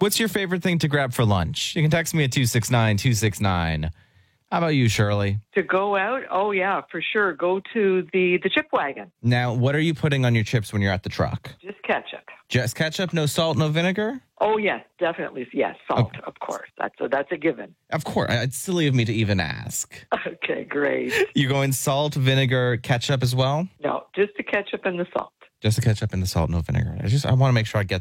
What's your favorite thing to grab for lunch? You can text me at 269-269. How about you, Shirley? To go out? Oh, yeah, for sure. Go to the chip wagon. Now, what are you putting on your chips when you're at the truck? Just ketchup. Just ketchup, no salt, no vinegar? Oh, yes, definitely. Yes, salt, of course. That's a given. Of course. It's silly of me to even ask. Okay, great. You going salt, vinegar, ketchup as well? No, just the ketchup and the salt. Just the ketchup and the salt, no vinegar. I want to make sure I get